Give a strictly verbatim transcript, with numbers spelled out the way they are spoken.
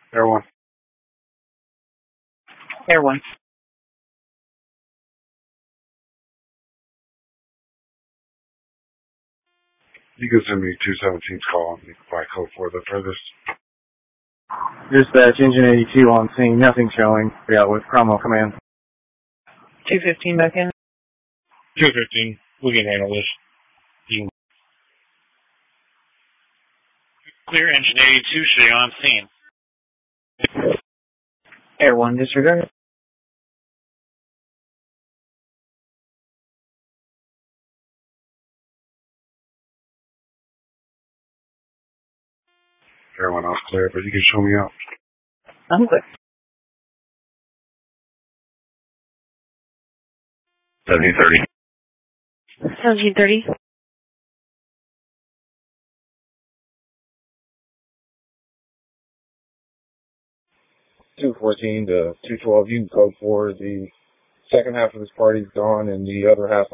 Air one. Air one. You can send me two seventeen's call. You can fly code for the furthest. Dispatch, engine eighty-two on scene, nothing showing. Yeah, with Cromwell Command. two fifteen back in. two fifteen, we can handle this. You can... Clear engine eighty-two, stay on scene. Air one, disregard. Air one off clear, but you can show me out. I'm clear. seventeen thirty. seventeen thirty. two fourteen to two twelve, you can code for the second half of this party's gone and the other half